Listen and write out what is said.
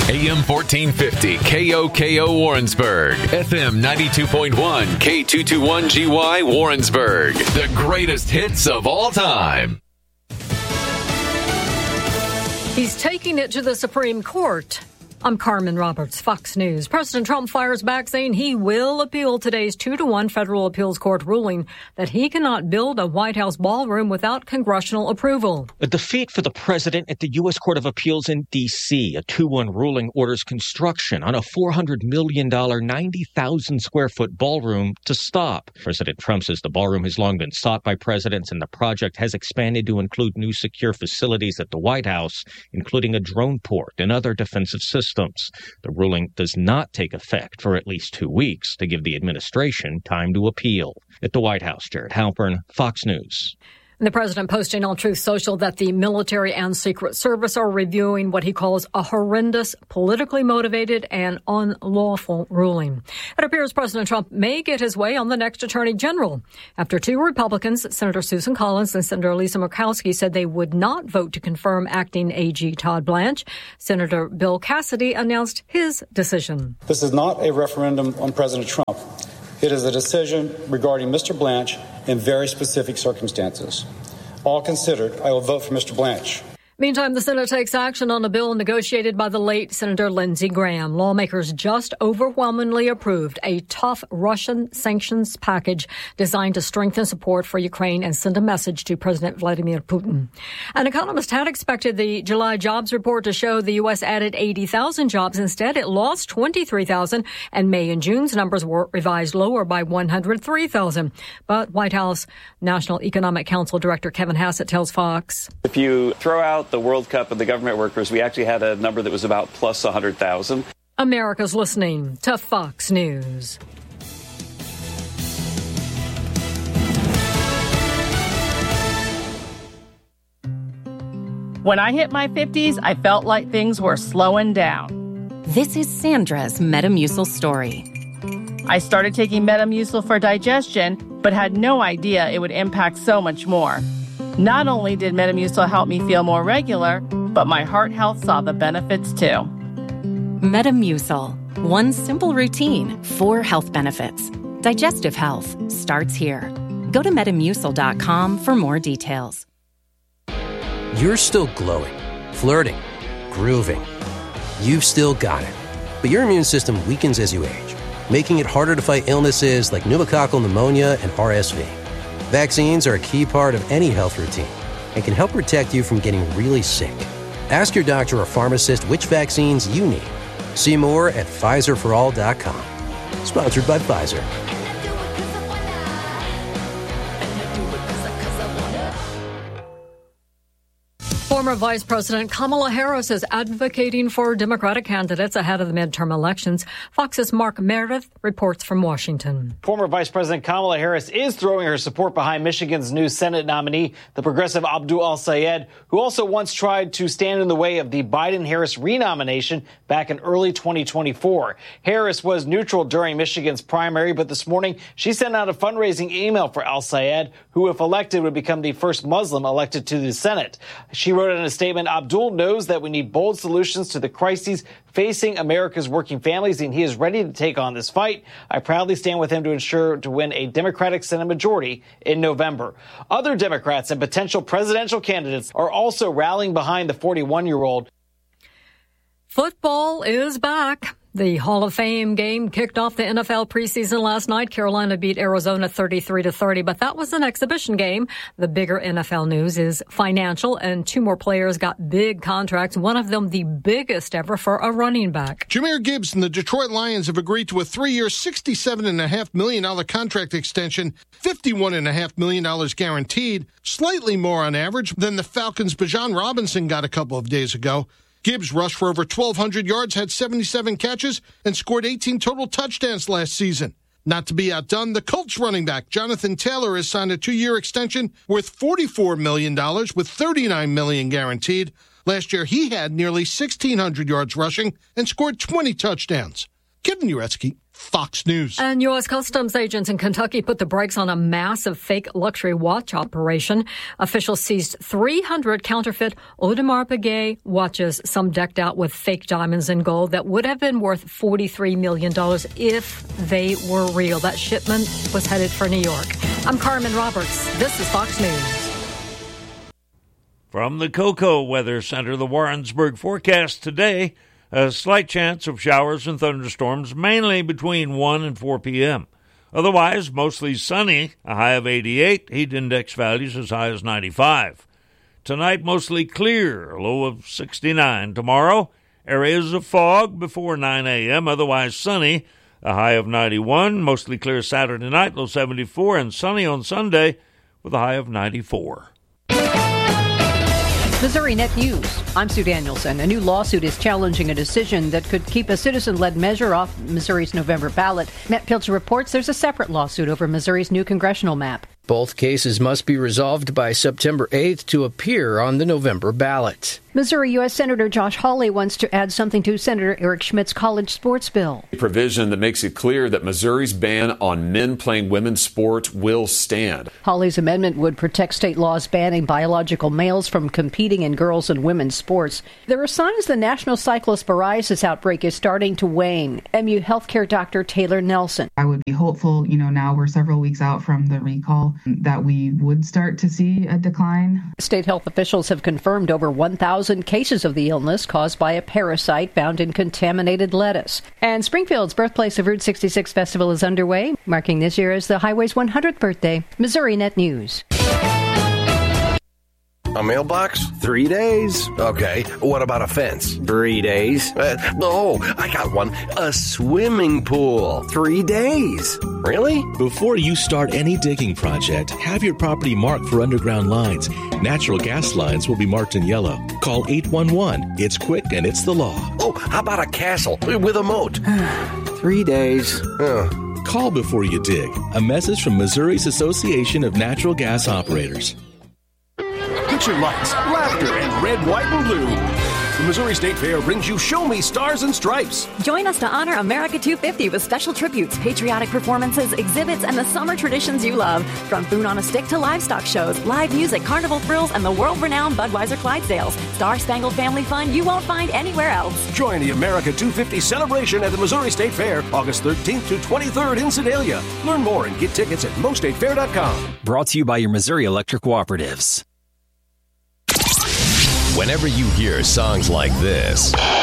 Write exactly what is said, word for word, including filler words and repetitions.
A M fourteen fifty K O K O Warrensburg, F M ninety-two point one K two twenty-one G Y Warrensburg. The greatest hits of all time. He's taking it to the Supreme Court. I'm Carmen Roberts, Fox News. President Trump fires back saying he will appeal today's two to one federal appeals court ruling that he cannot build a White House ballroom without congressional approval. A defeat for the president at the U S Court of Appeals in D C. A two one ruling orders construction on a four hundred million dollars, ninety thousand square foot ballroom to stop. President Trump says the ballroom has long been sought by presidents, and the project has expanded to include new secure facilities at the White House, including a drone port and other defensive systems. The ruling does not take effect for at least two weeks to give the administration time to appeal. At the White House, Jared Halpern, Fox News. The president posting on Truth Social that the military and Secret Service are reviewing what he calls a horrendous, politically motivated and unlawful ruling. It appears President Trump may get his way on the next attorney general after two Republicans, Senator Susan Collins and Senator Lisa Murkowski, said they would not vote to confirm acting A G Todd Blanche. Senator Bill Cassidy announced his decision. This is not a referendum on President Trump. It is a decision regarding Mister Blanche in very specific circumstances. All considered, I will vote for Mister Blanche. Meantime, the Senate takes action on a bill negotiated by the late Senator Lindsey Graham. Lawmakers just overwhelmingly approved a tough Russian sanctions package designed to strengthen support for Ukraine and send a message to President Vladimir Putin. An economist had expected the July jobs report to show the U S added eighty thousand jobs. Instead, it lost twenty-three thousand, and May and June's numbers were revised lower by one hundred three thousand. But White House National Economic Council Director Kevin Hassett tells Fox, if you throw out the World Cup and the government workers, we actually had a number that was about plus one hundred thousand. America's listening to Fox News. When I hit my fifties, I felt like things were slowing down. This is Sandra's Metamucil story. I started taking Metamucil for digestion, but had no idea it would impact so much more. Not only did Metamucil help me feel more regular, but my heart health saw the benefits too. Metamucil. One simple routine, four health benefits. Digestive health starts here. Go to Metamucil dot com for more details. You're still glowing, flirting, grooving. You've still got it. But your immune system weakens as you age, making it harder to fight illnesses like pneumococcal pneumonia and R S V. Vaccines are a key part of any health routine and can help protect you from getting really sick. Ask your doctor or pharmacist which vaccines you need. See more at Pfizer for all dot com. Sponsored by Pfizer. Former Vice President Kamala Harris is advocating for Democratic candidates ahead of the midterm elections. Fox's Mark Meredith reports from Washington. Former Vice President Kamala Harris is throwing her support behind Michigan's new Senate nominee, the progressive Abdul El-Sayed, who also once tried to stand in the way of the Biden-Harris renomination back in early twenty twenty-four. Harris was neutral during Michigan's primary, but this morning she sent out a fundraising email for El-Sayed, who, if elected, would become the first Muslim elected to the Senate. She wrote in a statement, Abdul knows that we need bold solutions to the crises facing America's working families, and he is ready to take on this fight. I proudly stand with him to ensure to win a Democratic Senate majority in November. Other Democrats and potential presidential candidates are also rallying behind the forty-one-year-old. Football is back. The Hall of Fame game kicked off the N F L preseason last night. Carolina beat Arizona thirty-three to thirty, but that was an exhibition game. The bigger N F L news is financial, and two more players got big contracts, one of them the biggest ever for a running back. Jahmyr Gibbs and the Detroit Lions have agreed to a three-year, sixty-seven point five million dollars contract extension, fifty-one point five million dollars guaranteed, slightly more on average than the Falcons' Bijan Robinson got a couple of days ago. Gibbs rushed for over twelve hundred yards, had seventy-seven catches, and scored eighteen total touchdowns last season. Not to be outdone, the Colts running back Jonathan Taylor has signed a two-year extension worth forty-four million dollars with thirty-nine million dollars guaranteed. Last year, he had nearly sixteen hundred yards rushing and scored twenty touchdowns. Kevin Uretsky, Fox News. And U S Customs agents in Kentucky put the brakes on a massive fake luxury watch operation. Officials seized three hundred counterfeit Audemars Piguet watches, some decked out with fake diamonds and gold that would have been worth forty-three million dollars if they were real. That shipment was headed for New York. I'm Carmen Roberts. This is Fox News. From the Cocoa Weather Center, the Warrensburg forecast today. A slight chance of showers and thunderstorms, mainly between one and four p.m. Otherwise, mostly sunny, a high of eighty-eight, heat index values as high as ninety-five. Tonight, mostly clear, a low of sixty-nine. Tomorrow, areas of fog before nine a.m., otherwise sunny, a high of ninety-one. Mostly clear Saturday night, low seventy-four, and sunny on Sunday with a high of ninety-four. Missouri Net News. I'm Sue Danielson. A new lawsuit is challenging a decision that could keep a citizen-led measure off Missouri's November ballot. Matt Pilcher reports there's a separate lawsuit over Missouri's new congressional map. Both cases must be resolved by September eighth to appear on the November ballot. Missouri U S Senator Josh Hawley wants to add something to Senator Eric Schmidt's college sports bill. A provision that makes it clear that Missouri's ban on men playing women's sports will stand. Hawley's amendment would protect state laws banning biological males from competing in girls' and women's sports. There are signs the national cyclosporiasis outbreak is starting to wane. M U healthcare doctor Taylor Nelson. I would be hopeful, you know, now we're several weeks out from the recall, that we would start to see a decline. State health officials have confirmed over one thousand cases of the illness caused by a parasite found in contaminated lettuce. And Springfield's birthplace of Route sixty-six Festival is underway, marking this year as the highway's one hundredth birthday. Missouri Net News. A mailbox? Three days. Okay. What about a fence? Three days. Uh, oh, I got one. A swimming pool. Three days. Really? Before you start any digging project, have your property marked for underground lines. Natural gas lines will be marked in yellow. Call eight one one. It's quick and it's the law. Oh, how about a castle with a moat? Three days. Oh. Call before you dig. A message from Missouri's Association of Natural Gas Operators. Picture lights, laughter, and red, white, and blue. The Missouri State Fair brings you Show Me Stars and Stripes. Join us to honor America two fifty with special tributes, patriotic performances, exhibits, and the summer traditions you love. From food on a stick to livestock shows, live music, carnival thrills, and the world-renowned Budweiser Clydesdales. Star-spangled family fun you won't find anywhere else. Join the America two fifty celebration at the Missouri State Fair, August thirteenth to twenty-third in Sedalia. Learn more and get tickets at mo state fair dot com. Brought to you by your Missouri Electric Cooperatives. Whenever you hear songs like this,